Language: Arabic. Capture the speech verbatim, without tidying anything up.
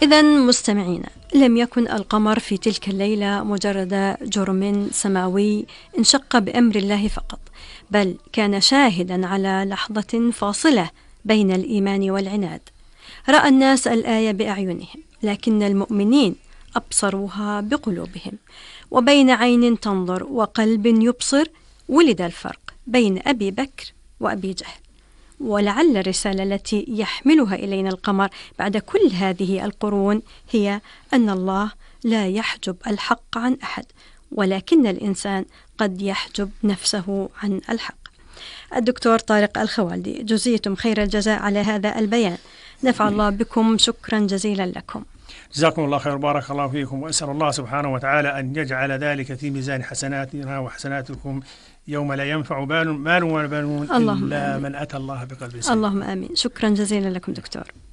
إذا مستمعينا، لم يكن القمر في تلك الليلة مجرد جرم سماوي انشق بأمر الله فقط، بل كان شاهدا على لحظة فاصلة بين الإيمان والعناد. رأى الناس الآية بأعينهم، لكن المؤمنين أبصروها بقلوبهم. وبين عين تنظر وقلب يبصر ولد الفرق بين أبي بكر وأبي جهل. ولعل الرسالة التي يحملها إلينا القمر بعد كل هذه القرون هي أن الله لا يحجب الحق عن أحد، ولكن الإنسان قد يحجب نفسه عن الحق. الدكتور طارق الخوالدي، جزيتم خير الجزاء على هذا البيان، نفع الله بكم، شكرا جزيلا لكم. جزاكم الله خير، بارك الله فيكم، وأسأل الله سبحانه وتعالى أن يجعل ذلك في ميزان حسناتنا وحسناتكم يوم لا ينفع مال ولا بنون إلا من أتى الله بقلب سليم. اللهم آمين. شكرا جزيلا لكم دكتور.